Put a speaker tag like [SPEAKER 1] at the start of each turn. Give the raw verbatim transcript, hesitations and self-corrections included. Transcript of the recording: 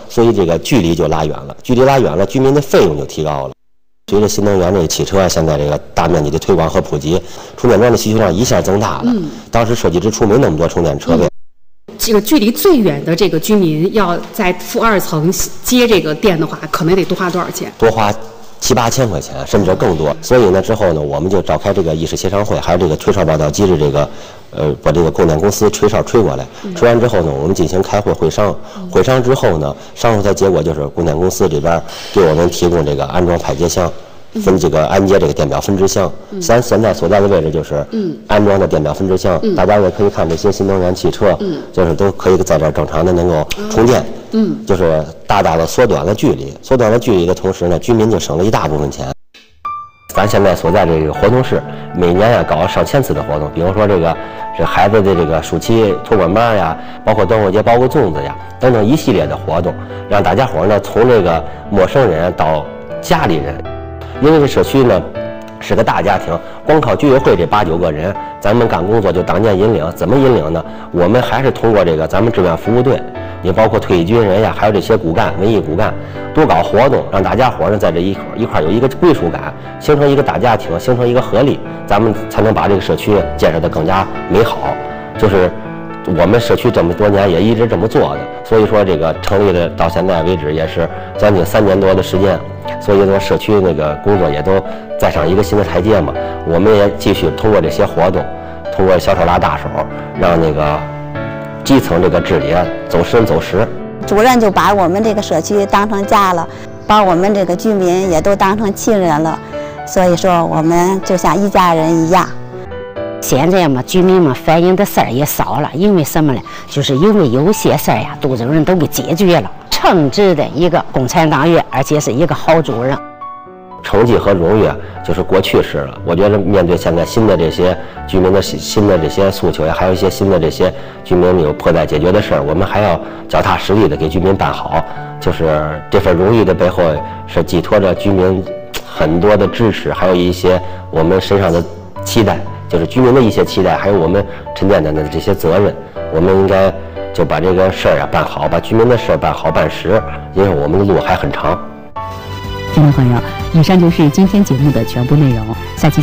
[SPEAKER 1] 所以这个距离就拉远了，距离拉远了，居民的费用就提高了。随着新能源这个汽车现在这个大面积的推广和普及，充电桩的需求量一下增大了。嗯、当时设计之初没那么多充电车位。
[SPEAKER 2] 嗯、这个距离最远的这个居民要在负二层接这个电的话，可能得多花多少钱？
[SPEAKER 1] 多花七八千块钱，甚至更多。所以呢，之后呢，我们就召开这个议事协商会，还有这个吹哨报道机制，这个呃，把这个供电公司吹哨吹过来。吹完之后呢，我们进行开会会商。会商之后呢，商出来结果就是供电公司这边给我们提供这个安装派接箱。分这个安接这个电表分支箱，咱现在所在的位置就是安装的电表分支箱。大家也可以看这些新能源汽车，就是都可以在这儿正常的能够充电，嗯，就是大大的缩短了距离。缩短了距离的同时呢，居民就省了一大部分钱。咱现在所在这个活动室，每年呀搞上千次的活动，比如说这个这孩子的这个暑期托管班呀，包括端午节包个粽子呀，等等一系列的活动，让大家伙呢从这个陌生人到家里人。因为这社区呢是个大家庭，光靠居委会这八九个人，咱们干工作就当年引领。怎么引领呢？我们还是通过这个咱们志愿服务队，也包括退役军人呀，还有这些骨干、文艺骨干，多搞活动，让大家伙呢在这一块一块有一个归属感，形成一个大家庭，形成一个合力，咱们才能把这个社区建设得更加美好。就是我们社区这么多年也一直这么做的，所以说这个成立的到现在为止也是将近三年多的时间。所以呢，社区那个工作也都再上一个新的台阶嘛。我们也继续通过这些活动，通过小手拉大手，让那个基层这个治理走深走实。
[SPEAKER 3] 主任就把我们这个社区当成家了，把我们这个居民也都当成亲人了，所以说我们就像一家人一样。
[SPEAKER 4] 现在嘛，居民们反映的事儿也少了，因为什么呢？就是因为有些事儿呀，都有人都给解决了。称职的一个共产党员，而且是一个好主任。
[SPEAKER 1] 成绩和荣誉就是过去式了。我觉得面对现在新的这些居民的新的这些诉求呀，还有一些新的这些居民有迫在解决的事儿，我们还要脚踏实地的给居民办好。就是这份荣誉的背后是寄托着居民很多的支持，还有一些我们身上的期待，就是居民的一些期待，还有我们沉甸甸的这些责任。我们应该就把这个事儿啊办好，把居民的事儿办好办实，因为我们的路还很长。
[SPEAKER 5] 听众朋友，以上就是今天节目的全部内容，下期